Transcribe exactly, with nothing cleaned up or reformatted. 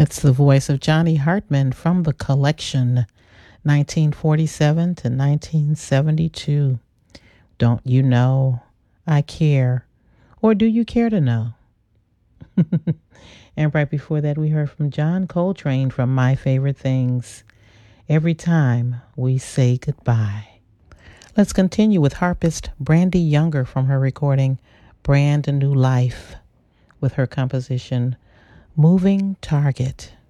That's the voice of Johnny Hartman from the collection nineteen forty-seven to nineteen seventy-two. Don't you know I care? Or do you care to know? And right before that, we heard from John Coltrane from My Favorite Things, Every Time We Say Goodbye. Let's continue with harpist Brandy Younger from her recording Brand New Life with her composition Moving Target.